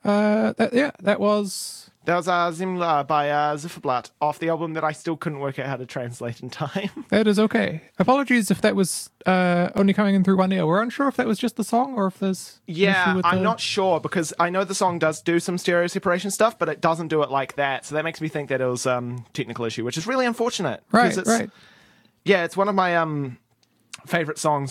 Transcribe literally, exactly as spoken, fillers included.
Uh, that, yeah, that was... That was uh, Zimla by uh, Zifferblatt off the album that I still couldn't work out how to translate in time. That is okay. Apologies if that was uh, only coming in through one ear. We're unsure if that was just the song or if there's an Yeah, issue with I'm the... not sure because I know the song does do some stereo separation stuff, but it doesn't do it like that. So that makes me think that it was a um, technical issue, which is really unfortunate. Right, it's, right. Yeah, it's one of my um, favorite songs